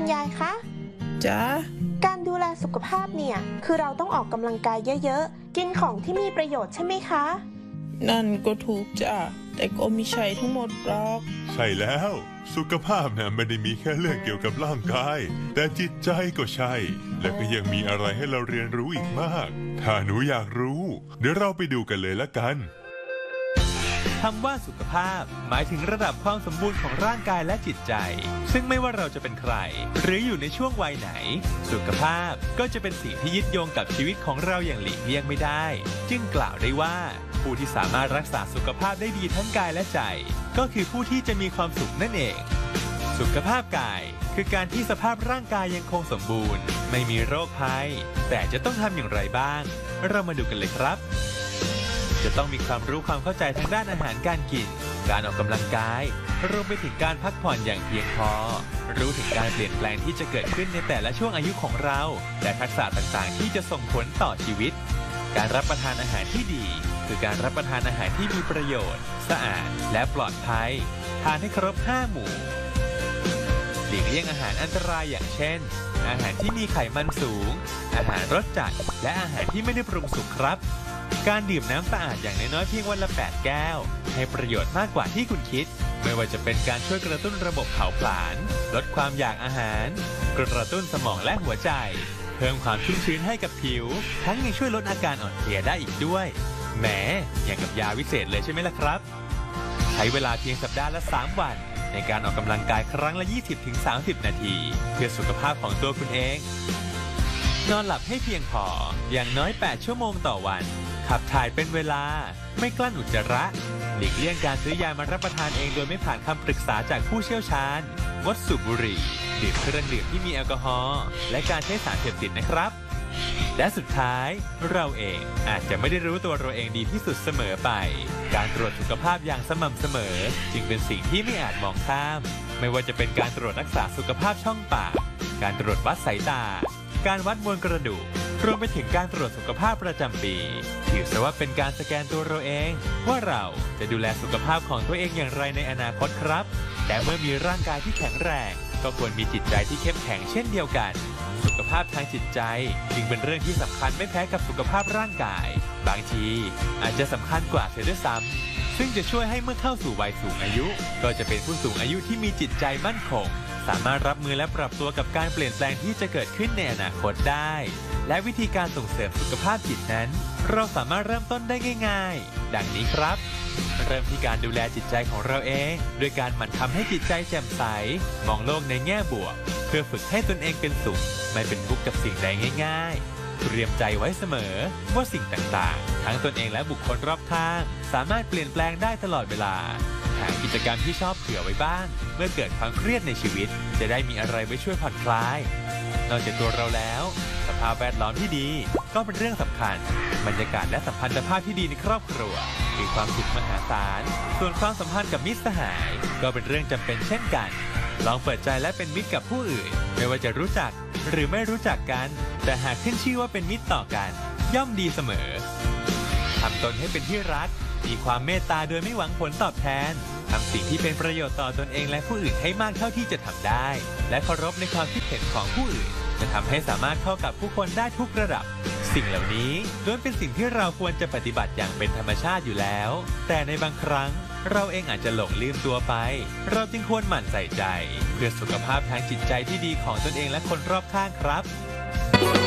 ยายคะจ๊ะการดูแลสุขภาพเนี่ยคือเราต้องออกกำลังกายเยอะๆกินของที่มีประโยชน์ใช่ไหมคะนั่นก็ถูกจ้ะแต่ก็ไม่ใช่ทั้งหมดหรอกใช่แล้วสุขภาพนะไม่ได้มีแค่เรื่องเกี่ยวกับร่างกายแต่จิตใจก็ใช่และก็ยังมีอะไรให้เราเรียนรู้อีกมากถ้าหนูอยากรู้เดี๋ยวเราไปดูกันเลยละกันคำว่าสุขภาพหมายถึงระดับความสมบูรณ์ของร่างกายและจิตใจซึ่งไม่ว่าเราจะเป็นใครหรืออยู่ในช่วงวัยไหนสุขภาพก็จะเป็นสิ่งที่ยึดโยงกับชีวิตของเราอย่างหลีกเลี่ยงไม่ได้จึงกล่าวได้ว่าผู้ที่สามารถรักษาสุขภาพได้ดีทั้งกายและใจก็คือผู้ที่จะมีความสุขนั่นเองสุขภาพกายคือการที่สภาพร่างกายยังคงสมบูรณ์ไม่มีโรคภัยแต่จะต้องทำอย่างไรบ้างเรามาดูกันเลยครับจะต้องมีความรู้ความเข้าใจทางด้านอาหารการกินการออกกำลังกายรวมไปถึงการพักผ่อนอย่างเพียงพอรู้ถึงการเปลี่ยนแปลงที่จะเกิดขึ้นในแต่ละช่วงอายุของเราและทักษะต่างๆที่จะส่งผลต่อชีวิตการรับประทานอาหารที่ดีคือการรับประทานอาหารที่มีประโยชน์สะอาดและปลอดภัยทานให้ครบ5หมู่หลีกเลี่ยงอาหารอันตรายอย่างเช่นอาหารที่มีไขมันสูงอาหารรสจัดและอาหารที่ไม่ได้ปรุงสุกครับการดื่มน้ำสะอาดอย่างน้อยๆเพียงวันละ8แก้วให้ประโยชน์มากกว่าที่คุณคิดไม่ว่าจะเป็นการช่วยกระตุ้นระบบเผาผลาญลดความอยากอาหารกระตุ้นสมองและหัวใจเพิ่มความชุ่มชื้นให้กับผิวทั้งยังช่วยลดอาการอ่อนเพลียได้อีกด้วยแหมอย่างกับยาวิเศษเลยใช่ไหมล่ะครับใช้เวลาเพียงสัปดาห์ละ3วันในการออกกำลังกายครั้งละ 20-30 นาทีเพื่อสุขภาพของตัวคุณเองนอนหลับให้เพียงพออย่างน้อย8ชั่วโมงต่อวันขับถ่ายเป็นเวลาไม่กลั้นอุจจาระหลีกเลี่ยงการซื้อยามารับประทานเองโดยไม่ผ่านคำปรึกษาจากผู้เชี่ยวชาญงดสูบบุหรี่ดื่มเครื่องดื่มที่มีแอลกอฮอล์และการใช้สารเสพติดนะครับและสุดท้ายเราเองอาจจะไม่ได้รู้ตัวเราเองดีที่สุดเสมอไปการตรวจสุขภาพอย่างสม่ำเสมอจึงเป็นสิ่งที่ไม่อาจมองข้ามไม่ว่าจะเป็นการตรวจรักษาสุขภาพช่องปากการตรวจวัดสายตาการวัดมวลกระดูกรวมไปถึงการตรวจสุขภาพประจำปีถือซะว่าเป็นการสแกนตัวเราเองว่าเราจะดูแลสุขภาพของตัวเองอย่างไรในอนาคตครับแต่เมื่อมีร่างกายที่แข็งแรงก็ควรมีจิตใจที่เข้มแข็งเช่นเดียวกันสุขภาพทางจิตใจจึงเป็นเรื่องที่สำคัญไม่แพ้กับสุขภาพร่างกายบางทีอาจจะสำคัญกว่าเสียด้วยซ้ำซึ่งจะช่วยให้เมื่อเข้าสู่วัยสูงอายุก็จะเป็นผู้สูงอายุที่มีจิตใจมั่นคงสามารถรับมือและปรับตัวกับการเปลี่ยนแปลงที่จะเกิดขึ้นในอนาคตได้และวิธีการส่งเสริมสุขภาพจิตนั้นเราสามารถเริ่มต้นได้ง่ายๆดังนี้ครับเริ่มที่การดูแลจิตใจของเราเองด้วยการหมั่นทำให้จิตใจแจ่มใสมองโลกในแง่บวกเพื่อฝึกให้ตนเองเป็นสุขไม่เป็นทุกข์กับสิ่งใดง่ายๆเตรียมใจไว้เสมอว่าสิ่งต่างๆทั้งตนเองและบุคคลรอบข้างสามารถเปลี่ยนแปลงได้ตลอดเวลาหากิจกรรมที่ชอบเผื่อไว้บ้างเมื่อเกิดความเครียดในชีวิตจะได้มีอะไรไว้ช่วยผ่อนคลายนอกจากตัวเราแล้วสภาพแวดล้อมที่ดีก็เป็นเรื่องสำคัญบรรยากาศและสัมพันธภาพที่ดีในครอบครัวมีความสุขมหาศาลส่วนความสัมพันธ์กับมิตรสหายก็เป็นเรื่องจำเป็นเช่นกันลองเปิดใจและเป็นมิตรกับผู้อื่นไม่ว่าจะรู้จักหรือไม่รู้จักกันแต่หากขึ้นชื่อว่าเป็นมิตรต่อกันย่อมดีเสมอทำตนให้เป็นที่รักมีความเมตตาโดยไม่หวังผลตอบแทนทำสิ่งที่เป็นประโยชน์ต่อตนเองและผู้อื่นให้มากเท่าที่จะทำได้และเคารพในความคิดเห็นของผู้อื่นจะทำให้สามารถเข้ากับผู้คนได้ทุกระดับสิ่งเหล่านี้ล้วนเป็นสิ่งที่เราควรจะปฏิบัติอย่างเป็นธรรมชาติอยู่แล้วแต่ในบางครั้งเราเองอาจจะหลงลืมตัวไปเราจึงควรหมั่นใส่ใจเพื่อสุขภาพทางจิตใจที่ดีของตนเองและคนรอบข้างครับ